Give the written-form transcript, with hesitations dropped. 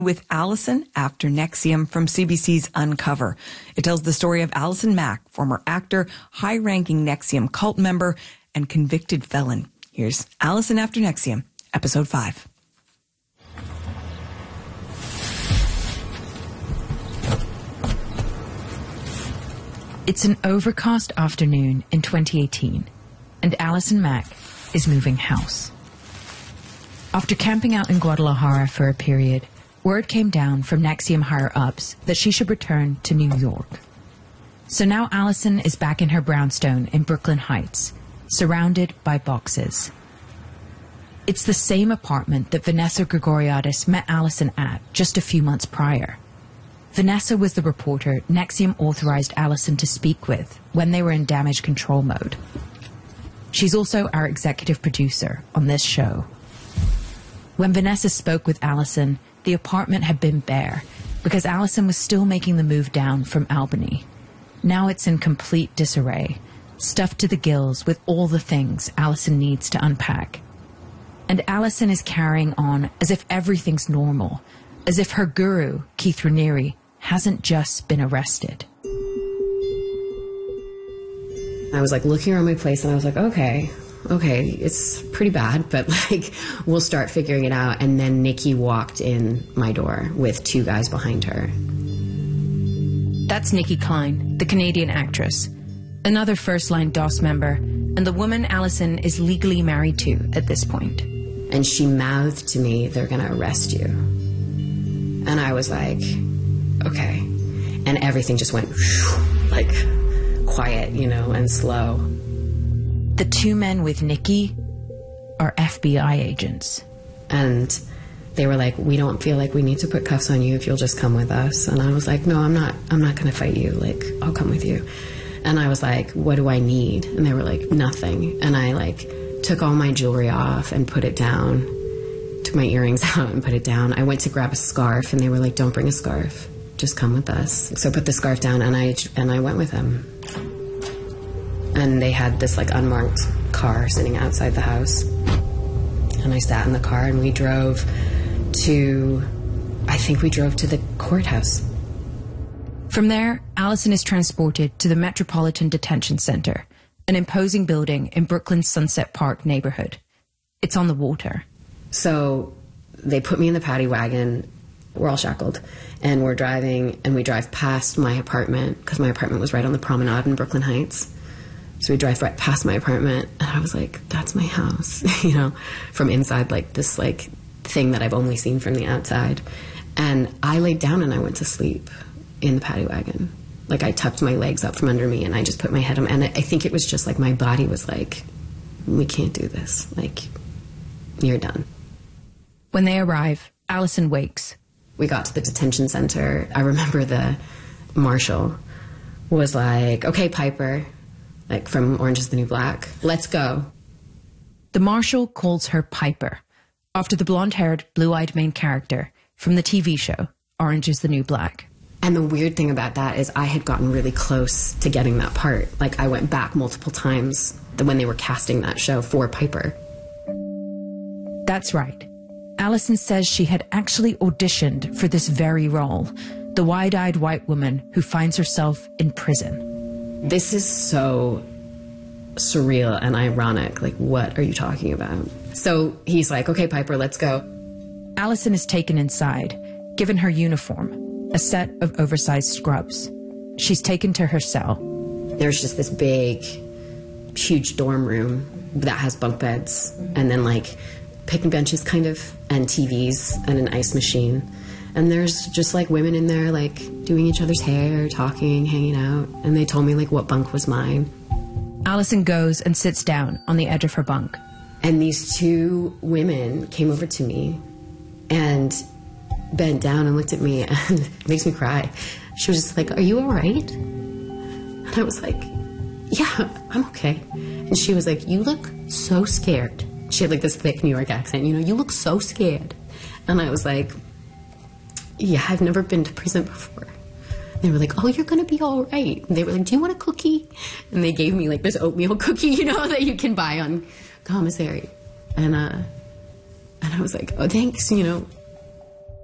with Allison after NXIVM from CBC's Uncover. It tells the story of Allison Mack, former actor, high-ranking NXIVM cult member, and convicted felon. Here's Allison after NXIVM, episode 5. It's an overcast afternoon in 2018, and Allison Mack is moving house. After camping out in Guadalajara for a period, word came down from NXIVM higher-ups that she should return to New York. So now Allison is back in her brownstone in Brooklyn Heights, surrounded by boxes. It's the same apartment that Vanessa Grigoriadis met Allison at just a few months prior. Vanessa was the reporter NXIVM authorized Allison to speak with when they were in damage control mode. She's also our executive producer on this show. When Vanessa spoke with Allison, the apartment had been bare because Allison was still making the move down from Albany. Now it's in complete disarray, stuffed to the gills with all the things Allison needs to unpack. And Allison is carrying on as if everything's normal, as if her guru, Keith Raniere, hasn't just been arrested. I was like looking around my place and I was like, okay, it's pretty bad, but like we'll start figuring it out. And then Nikki walked in my door with two guys behind her. That's Nikki Klein, the Canadian actress, another first-line DOS member, and the woman Allison is legally married to at this point. And she mouthed to me, "They're gonna arrest you." And I was like, okay. And everything just went like quiet, and slow. The two men with Nikki are FBI agents. And they were like, "We don't feel like we need to put cuffs on you if you'll just come with us." And I was like, "No, I'm not going to fight you. Like, I'll come with you." And I was like, "What do I need?" And they were like, "Nothing." And I like took all my jewelry off and put it down, took my earrings out and put it down. I went to grab a scarf and they were like, "Don't bring a scarf. Just come with us." So I put the scarf down and I went with them. And they had this like unmarked car sitting outside the house. And I sat in the car and we drove to the courthouse. From there, Allison is transported to the Metropolitan Detention Center, an imposing building in Brooklyn's Sunset Park neighborhood. It's on the water. So they put me in the paddy wagon. We're all shackled. And we're driving, and we drive past my apartment, because my apartment was right on the promenade in Brooklyn Heights. So we drive right past my apartment, and I was like, that's my house, from inside, like this like thing that I've only seen from the outside. And I laid down and I went to sleep in the paddy wagon. Like I tucked my legs up from under me and I just put my head on, and I think it was just like my body was like, we can't do this. Like, you're done. When they arrive, Allison wakes. We got to the detention center. I remember the marshal was like, "Okay, Piper," like from Orange is the New Black, "let's go." The marshal calls her Piper, after the blonde-haired, blue-eyed main character from the TV show Orange is the New Black. And the weird thing about that is I had gotten really close to getting that part. Like I went back multiple times when they were casting that show for Piper. That's right. Allison says she had actually auditioned for this very role, the wide-eyed white woman who finds herself in prison. This is so surreal and ironic. Like, what are you talking about? So he's like, "Okay, Piper, let's go." Allison is taken inside, given her uniform, a set of oversized scrubs. She's taken to her cell. There's just this big, huge dorm room that has bunk beds and then like picnic benches kind of, and TVs and an ice machine. And there's just like women in there like doing each other's hair, talking, hanging out. And they told me like what bunk was mine. Allison goes and sits down on the edge of her bunk. And these two women came over to me and bent down and looked at me, and it makes me cry. She was just like, "Are you all right?" And I was like, "Yeah, I'm okay." And she was like, "You look so scared." She had like this thick New York accent, "You look so scared." And I was like, "Yeah, I've never been to prison before." And they were like, "Oh, you're gonna be all right." And they were like, "Do you want a cookie?" And they gave me like this oatmeal cookie, that you can buy on commissary. And I was like, "Oh, thanks,